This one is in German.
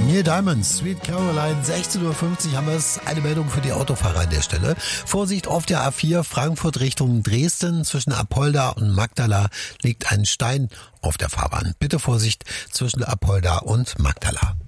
Neil Diamond, Sweet Caroline, 16:50 Uhr haben wir es. Eine Meldung für die Autofahrer an der Stelle. Vorsicht auf der A4 Frankfurt Richtung Dresden. Zwischen Apolda und Magdala liegt ein Stein auf der Fahrbahn. Bitte Vorsicht zwischen Apolda und Magdala.